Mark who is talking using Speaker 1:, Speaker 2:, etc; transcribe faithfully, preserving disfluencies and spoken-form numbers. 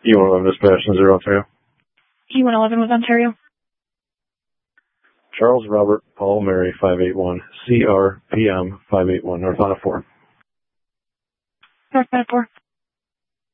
Speaker 1: E one eleven dispatch in zero Ontario.
Speaker 2: E one eleven with Ontario.
Speaker 1: Charles Robert Paul Mary five eight one, C R P M five eight one, North Ottawa four.
Speaker 2: North Ottawa four.